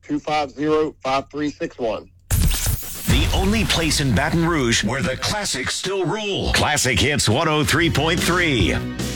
250-5361. The only place in Baton Rouge where the classics still rule. Classic Hits 103.3.